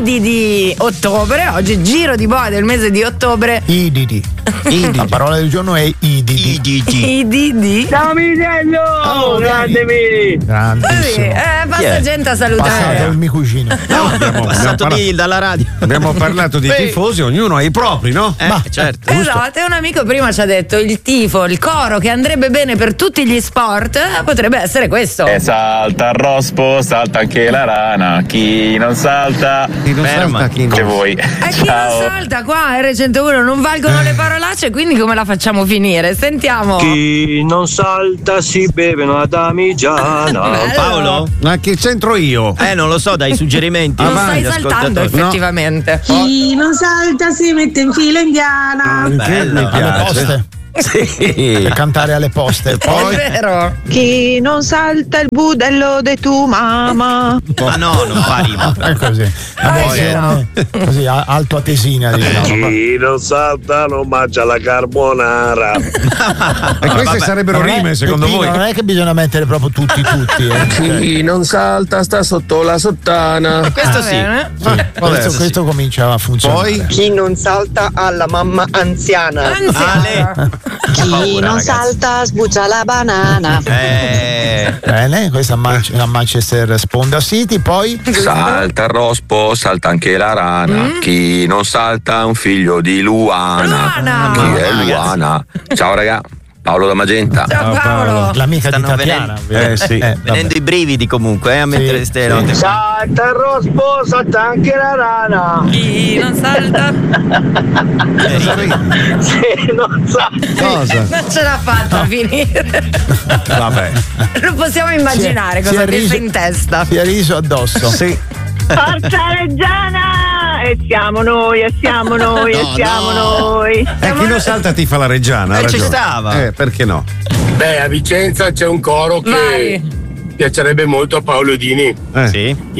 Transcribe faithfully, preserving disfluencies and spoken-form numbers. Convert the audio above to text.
Idi di ottobre, oggi giro di boa del mese di ottobre. Ididi. Ididi. La parola del giorno è ididi. Ididi. Ididi. Ciao Misiello! Oh, grande Miri! Grandissimo. Eh, passa Yeah. gente a salutare. Passato il mio cugino. No, abbiamo passato lì dalla radio. Abbiamo parlato di Beh. tifosi, ognuno ha i propri, no? Eh, Ma, certo. Esatto, e un amico prima ci ha detto il tifo, il coro che andrebbe bene per tutti gli sport, eh, potrebbe essere questo. E salta il rospo, salta anche la rana. Chi non salta, Chi non salta, chi che non- voi. E chi non Ciao. salta qua R centouno non valgono le parolacce, quindi come la facciamo finire? Sentiamo. Chi non salta si beve una damigiana. Bello. Paolo? Ma che c'entro io? Eh, non lo so, dai suggerimenti. Non Avanti, stai saltando ascoltatori. effettivamente. Chi non salta si mette in fila indiana. Che bello. mi Alle piace. poste. Sì. Per cantare alle poste. Poi È vero. Chi non salta il budello de tu mamma. Ma no, non fa rima. è così. La versione così a- alto atesina, diciamo. Chi non salta non mangia la carbonara. E queste vabbè. sarebbero Non è- rime, secondo Peppino, voi? Non è che bisogna mettere proprio tutti tutti. Eh. Chi non salta sta sotto la sottana. Questo Va sì. bene. questo, questo comincia a funzionare. Poi Chi non salta alla mamma anziana. Anziana. Chi paura, non ragazzi. salta sbuccia la banana. Eh, Bene, questa a, Man- a Manchester Sponda City, poi Salta il rospo, salta anche la rana. Chi non salta è un figlio di Luana. Luana. Chi è Ragazzi. Luana? Ciao raga, Paolo da Magenta. Ciao Paolo. l'amica di Stanno Tatiana. venendo- Eh, sì. vabbè. venendo i brividi comunque, eh, a mettere Sì, ste sì. note. Salta il rospo, salta anche la rana. Chi non salta Se non salta. cosa? non ce l'ha fatta a finire. Vabbè. Lo possiamo immaginare Si è- cosa si è pensa riso- in testa. Si è riso addosso. Sì. Forza Reggiana! E siamo noi, e siamo noi, e siamo noi. E chi non salta ti fa la reggiana. ha Eh, ci ragione. stava. Eh, perché no? Beh, a Vicenza c'è un coro che Vai. piacerebbe molto a Paolo Dini. Eh. Sì.